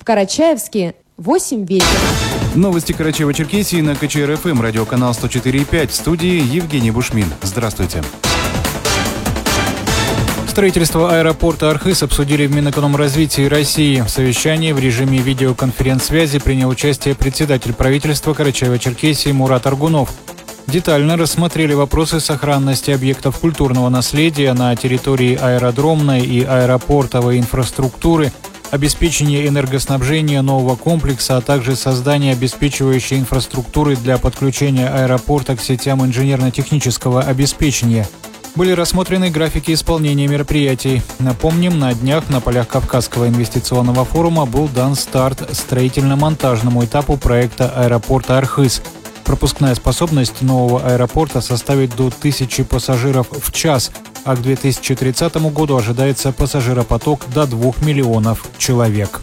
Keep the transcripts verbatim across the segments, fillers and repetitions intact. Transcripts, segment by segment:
Карачаевске восемь вечера. Новости Карачаево-Черкесии на ка че эр эф эм, радиоканал сто четыре и пять. В студии Евгений Бушмин. Здравствуйте. Строительство аэропорта Архыз обсудили в Минэкономразвитии России. В совещании в режиме видеоконференц-связи принял участие председатель правительства Карачаево-Черкесии Мурат Аргунов. Детально рассмотрели вопросы сохранности объектов культурного наследия на территории аэродромной и аэропортовой инфраструктуры, обеспечение энергоснабжения нового комплекса, а также создание обеспечивающей инфраструктуры для подключения аэропорта к сетям инженерно-технического обеспечения. Были рассмотрены графики исполнения мероприятий. Напомним, на днях на полях Кавказского инвестиционного форума был дан старт строительно-монтажному этапу проекта аэропорта Архыз. Пропускная способность нового аэропорта составит до тысячи пассажиров в час, а к две тысячи тридцатому году ожидается пассажиропоток до двух миллионов человек.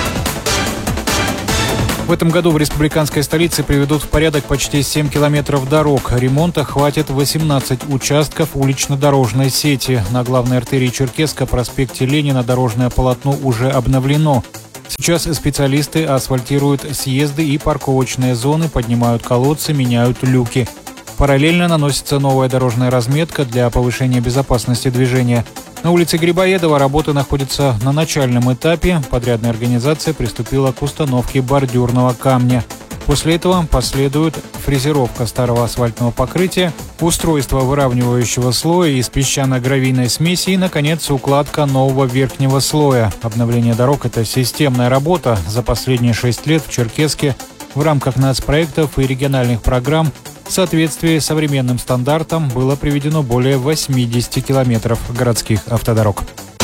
В этом году в республиканской столице приведут в порядок почти семь километров дорог. Ремонта хватит восемнадцать участков улично-дорожной сети. На главной артерии Черкесска, проспекте Ленина, дорожное полотно уже обновлено. Сейчас специалисты асфальтируют съезды и парковочные зоны, поднимают колодцы, меняют люки. Параллельно наносится новая дорожная разметка для повышения безопасности движения. На улице Грибоедова работы находятся на начальном этапе. Подрядная организация приступила к установке бордюрного камня. После этого последует фрезеровка старого асфальтного покрытия, устройство выравнивающего слоя из песчано-гравийной смеси и, наконец, укладка нового верхнего слоя. Обновление дорог – это системная работа. За последние шесть лет в Черкесске в рамках нацпроектов и региональных программ в соответствии с современным стандартам было приведено более восьмидесяти километров городских автодорог.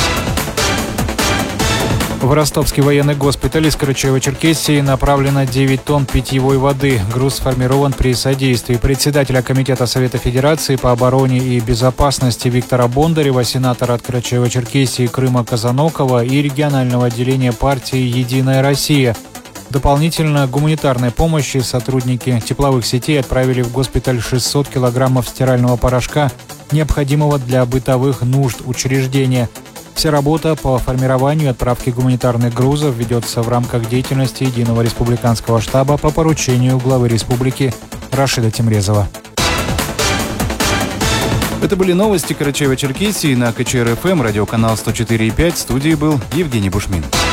В Ростовский военный госпиталь из Карачаево-Черкесии направлено девять тонн питьевой воды. Груз сформирован при содействии председателя Комитета Совета Федерации по обороне и безопасности Виктора Бондарева, сенатора от Карачаево-Черкесии Крыма Казанокова и регионального отделения партии «Единая Россия». Дополнительно гуманитарной помощи сотрудники тепловых сетей отправили в госпиталь шестьсот килограммов стирального порошка, необходимого для бытовых нужд учреждения. Вся работа по формированию и отправке гуманитарных грузов ведется в рамках деятельности Единого республиканского штаба по поручению главы республики Рашида Тимрезова. Это были новости Карачаево-Черкесии на ка че эр эф эм, радиоканал сто четыре и пять. В студии был Евгений Бушмин.